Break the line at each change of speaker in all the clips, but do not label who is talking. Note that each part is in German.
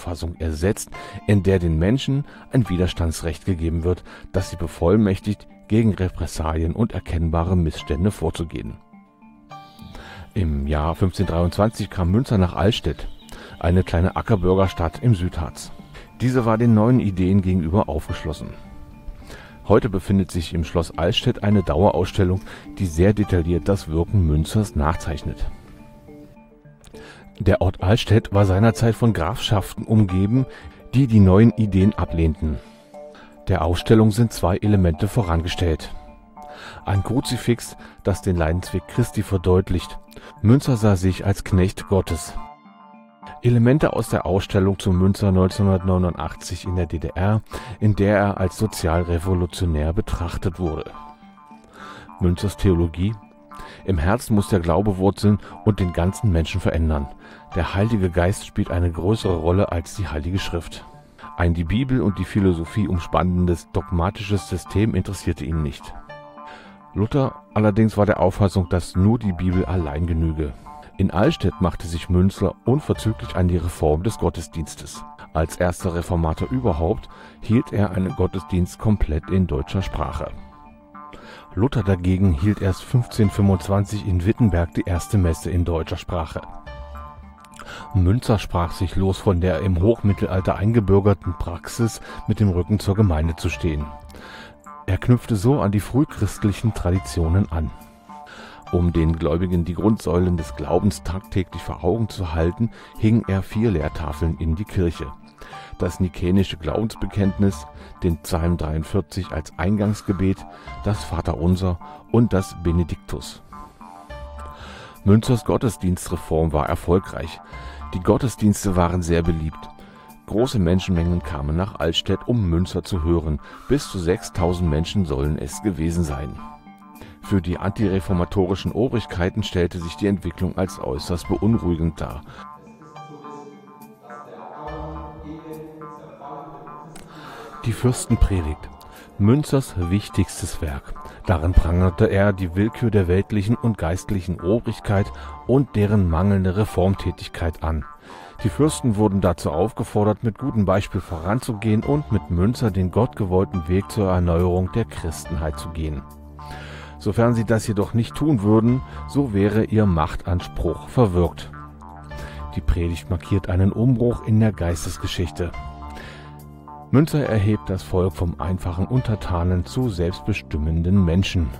Auffassung ersetzt, in der den Menschen ein Widerstandsrecht gegeben wird, das sie bevollmächtigt, gegen Repressalien und erkennbare Missstände vorzugehen. Im Jahr 1523 kam Münzer nach Allstedt, eine kleine Ackerbürgerstadt im Südharz. Diese war den neuen Ideen gegenüber aufgeschlossen. Heute befindet sich im Schloss Allstedt eine Dauerausstellung, die sehr detailliert das Wirken Münzers nachzeichnet. Der Ort Allstedt war seinerzeit von Grafschaften umgeben, die die neuen Ideen ablehnten. Der Ausstellung sind 2 Elemente vorangestellt. Ein Kruzifix, das den Leidensweg Christi verdeutlicht. Münzer sah sich als Knecht Gottes. Elemente aus der Ausstellung zu Münzer 1989 in der DDR, in der er als sozialrevolutionär betrachtet wurde. Münzers Theologie: Im Herzen muss der Glaube wurzeln und den ganzen Menschen verändern. Der Heilige Geist spielt eine größere Rolle als die Heilige Schrift. Ein die Bibel und die Philosophie umspannendes dogmatisches System interessierte ihn nicht. Luther allerdings war der Auffassung, dass nur die Bibel allein genüge. In Allstedt machte sich Münzer unverzüglich an die Reform des Gottesdienstes. Als erster Reformator überhaupt hielt er einen Gottesdienst komplett in deutscher Sprache. Luther dagegen hielt erst 1525 in Wittenberg die erste Messe in deutscher Sprache. Münzer sprach sich los von der im Hochmittelalter eingebürgerten Praxis, mit dem Rücken zur Gemeinde zu stehen. Er knüpfte so an die frühchristlichen Traditionen an. Um den Gläubigen die Grundsäulen des Glaubens tagtäglich vor Augen zu halten, hing er 4 Lehrtafeln in die Kirche: das nikänische Glaubensbekenntnis, den Psalm 43 als Eingangsgebet, das Vaterunser und das Benediktus. Münzers Gottesdienstreform war erfolgreich. Die Gottesdienste waren sehr beliebt. Große Menschenmengen kamen nach Allstedt, um Münzer zu hören. Bis zu 6.000 Menschen sollen es gewesen sein. Für die antireformatorischen Obrigkeiten stellte sich die Entwicklung als äußerst beunruhigend dar. Die Fürstenpredigt: Münzers wichtigstes Werk. Darin prangerte er die Willkür der weltlichen und geistlichen Obrigkeit und deren mangelnde Reformtätigkeit an. Die Fürsten wurden dazu aufgefordert, mit gutem Beispiel voranzugehen und mit Münzer den gottgewollten Weg zur Erneuerung der Christenheit zu gehen. Sofern sie das jedoch nicht tun würden, so wäre ihr Machtanspruch verwirkt. Die Predigt markiert einen Umbruch in der Geistesgeschichte. Münzer erhebt das Volk vom einfachen Untertanen zu selbstbestimmenden Menschen.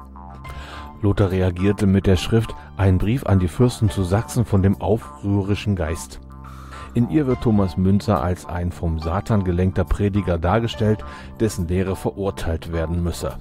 Luther reagierte mit der Schrift Ein Brief an die Fürsten zu Sachsen von dem aufrührischen Geist. In ihr wird Thomas Münzer als ein vom Satan gelenkter Prediger dargestellt, dessen Lehre verurteilt werden müsse.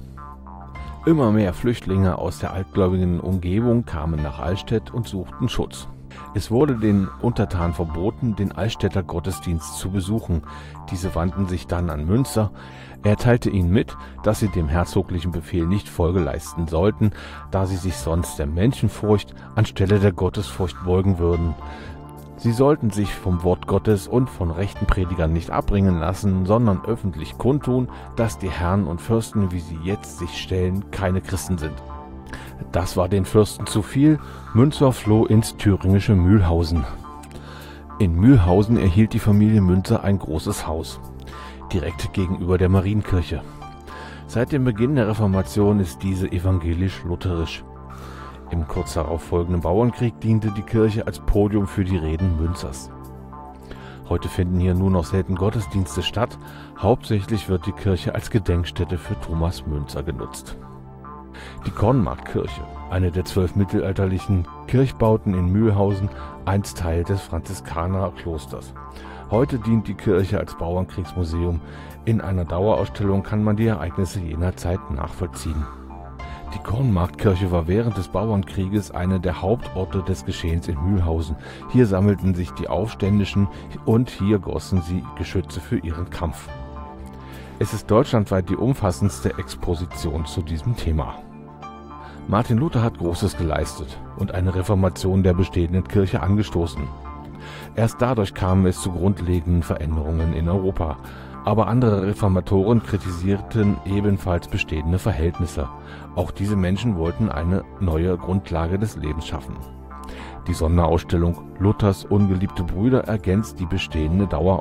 Immer mehr Flüchtlinge aus der altgläubigen Umgebung kamen nach Allstedt und suchten Schutz. Es wurde den Untertanen verboten, den Allstädter Gottesdienst zu besuchen. Diese wandten sich dann an Münzer. Er teilte ihnen mit, dass sie dem herzoglichen Befehl nicht Folge leisten sollten, da sie sich sonst der Menschenfurcht anstelle der Gottesfurcht beugen würden. Sie sollten sich vom Wort Gottes und von rechten Predigern nicht abbringen lassen, sondern öffentlich kundtun, dass die Herren und Fürsten, wie sie jetzt sich stellen, keine Christen sind. Das war den Fürsten zu viel. Münzer floh ins thüringische Mühlhausen. In Mühlhausen erhielt die Familie Münzer ein großes Haus, direkt gegenüber der Marienkirche. Seit dem Beginn der Reformation ist diese evangelisch-lutherisch. Im kurz darauf folgenden Bauernkrieg diente die Kirche als Podium für die Reden Münzers. Heute finden hier nur noch selten Gottesdienste statt. Hauptsächlich wird die Kirche als Gedenkstätte für Thomas Münzer genutzt. Die Kornmarktkirche, eine der 12 mittelalterlichen Kirchbauten in Mühlhausen, einst Teil des Franziskanerklosters. Heute dient die Kirche als Bauernkriegsmuseum. In einer Dauerausstellung kann man die Ereignisse jener Zeit nachvollziehen. Die Kornmarktkirche war während des Bauernkrieges eine der Hauptorte des Geschehens in Mühlhausen. Hier sammelten sich die Aufständischen und hier gossen sie Geschütze für ihren Kampf. Es ist deutschlandweit die umfassendste Exposition zu diesem Thema. Martin Luther hat Großes geleistet und eine Reformation der bestehenden Kirche angestoßen. Erst dadurch kam es zu grundlegenden Veränderungen in Europa. Aber andere Reformatoren kritisierten ebenfalls bestehende Verhältnisse. Auch diese Menschen wollten eine neue Grundlage des Lebens schaffen. Die Sonderausstellung Luthers ungeliebte Brüder ergänzt die bestehende Dauerausstellung